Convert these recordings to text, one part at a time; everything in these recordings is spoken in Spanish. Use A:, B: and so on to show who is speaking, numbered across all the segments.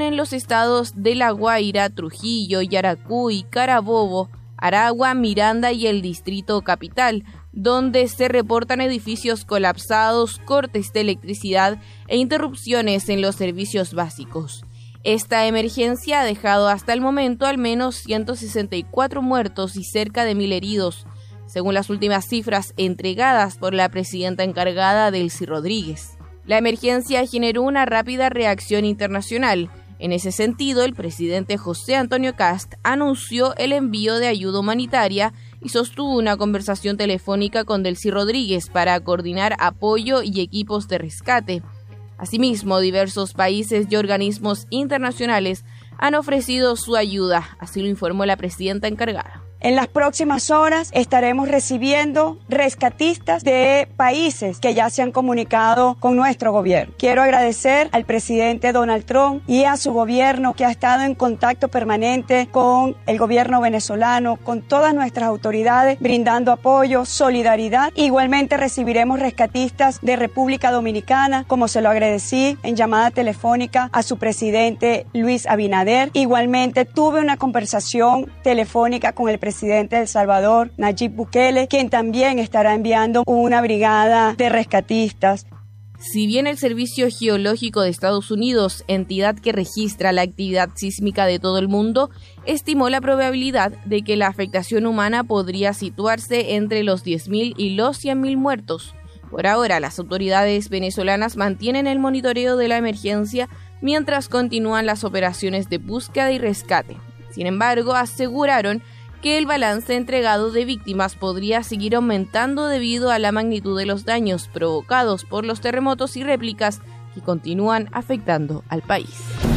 A: son en los estados de La Guaira, Trujillo, Yaracuy, Carabobo, Aragua, Miranda y el Distrito Capital, donde se reportan edificios colapsados, cortes de electricidad e interrupciones en los servicios básicos. Esta emergencia ha dejado hasta el momento al menos 164 muertos y cerca de 1.000 heridos, según las últimas cifras entregadas por la presidenta encargada, Delcy Rodríguez. La emergencia generó una rápida reacción internacional. En ese sentido, el presidente José Antonio Kast anunció el envío de ayuda humanitaria y sostuvo una conversación telefónica con Delcy Rodríguez para coordinar apoyo y equipos de rescate. Asimismo, diversos países y organismos internacionales han ofrecido su ayuda, así lo informó la presidenta encargada.
B: En las próximas horas estaremos recibiendo rescatistas de países que ya se han comunicado con nuestro gobierno. Quiero agradecer al presidente Donald Trump y a su gobierno que ha estado en contacto permanente con el gobierno venezolano, con todas nuestras autoridades, brindando apoyo, solidaridad. Igualmente recibiremos rescatistas de República Dominicana, como se lo agradecí en llamada telefónica a su presidente Luis Abinader. Igualmente tuve una conversación telefónica con el presidente de El Salvador, Nayib Bukele, quien también estará enviando una brigada de rescatistas.
A: Si bien el Servicio Geológico de Estados Unidos, entidad que registra la actividad sísmica de todo el mundo, estimó la probabilidad de que la afectación humana podría situarse entre los 10.000 y los 100.000 muertos. Por ahora, las autoridades venezolanas mantienen el monitoreo de la emergencia mientras continúan las operaciones de búsqueda y rescate. Sin embargo, aseguraron que el balance entregado de víctimas podría seguir aumentando debido a la magnitud de los daños provocados por los terremotos y réplicas que continúan afectando al país.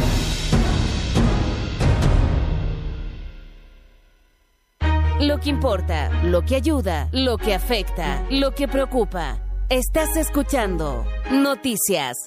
C: Lo que importa, lo que ayuda, lo que afecta, lo que preocupa. Estás escuchando Noticias.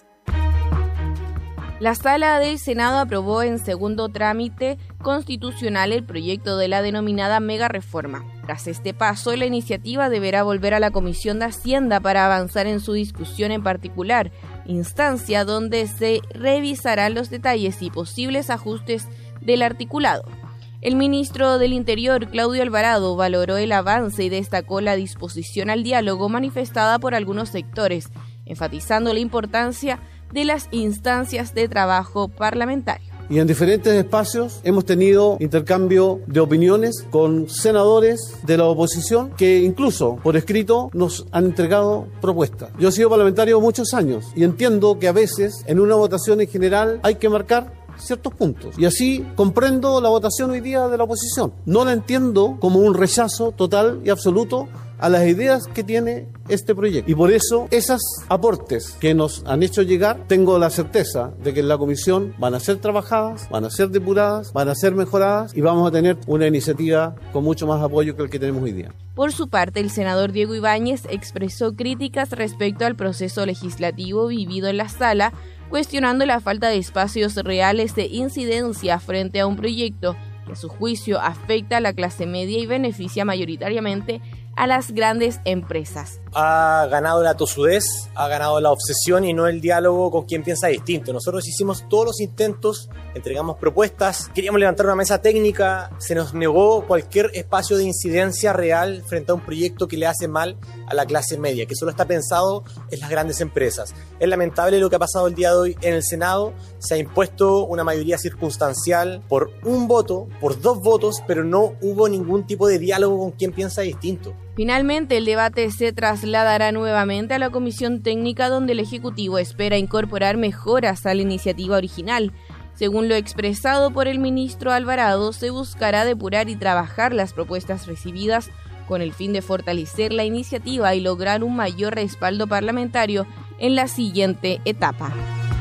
A: La Sala del Senado aprobó en segundo trámite constitucional el proyecto de la denominada mega reforma. Tras este paso, la iniciativa deberá volver a la Comisión de Hacienda para avanzar en su discusión en particular, instancia donde se revisarán los detalles y posibles ajustes del articulado. El ministro del Interior, Claudio Alvarado, valoró el avance y destacó la disposición al diálogo manifestada por algunos sectores, enfatizando la importancia de las instancias de trabajo parlamentario.
D: Y en diferentes espacios hemos tenido intercambio de opiniones con senadores de la oposición que incluso por escrito nos han entregado propuestas. Yo he sido parlamentario muchos años y entiendo que a veces en una votación en general hay que marcar ciertos puntos. Y así comprendo la votación hoy día de la oposición. No la entiendo como un rechazo total y absoluto a las ideas que tiene este proyecto. Y por eso, esos aportes que nos han hecho llegar, tengo la certeza de que en la comisión van a ser trabajadas, van a ser depuradas, van a ser mejoradas y vamos a tener una iniciativa con mucho más apoyo que el que tenemos hoy día.
A: Por su parte, el senador Diego Ibáñez expresó críticas respecto al proceso legislativo vivido en la sala, cuestionando la falta de espacios reales de incidencia frente a un proyecto que a su juicio afecta a la clase media y beneficia mayoritariamente a las grandes empresas.
E: Ha ganado la tosudez, ha ganado la obsesión y no el diálogo con quien piensa distinto. Nosotros hicimos todos los intentos, entregamos propuestas, queríamos levantar una mesa técnica, se nos negó cualquier espacio de incidencia real frente a un proyecto que le hace mal a la clase media, que solo está pensado en las grandes empresas. Es lamentable lo que ha pasado el día de hoy en el Senado. Se ha impuesto una mayoría circunstancial por un voto, por 2 votos, pero no hubo ningún tipo de diálogo con quien piensa distinto.
A: Finalmente, el debate se trasladará nuevamente a la Comisión Técnica, donde el Ejecutivo espera incorporar mejoras a la iniciativa original. Según lo expresado por el ministro Alvarado, se buscará depurar y trabajar las propuestas recibidas con el fin de fortalecer la iniciativa y lograr un mayor respaldo parlamentario en la siguiente etapa.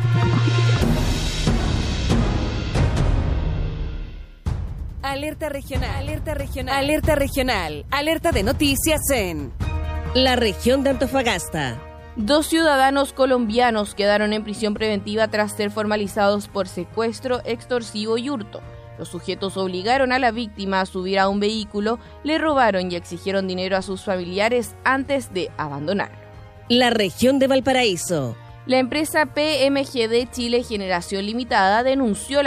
C: Alerta regional, alerta regional, alerta regional, alerta de noticias en la región de Antofagasta.
A: 2 ciudadanos colombianos quedaron en prisión preventiva tras ser formalizados por secuestro, extorsivo y hurto. Los sujetos obligaron a la víctima a subir a un vehículo, le robaron y exigieron dinero a sus familiares antes de abandonar.
C: La región de Valparaíso.
A: La empresa PMGD Chile Generación Limitada denunció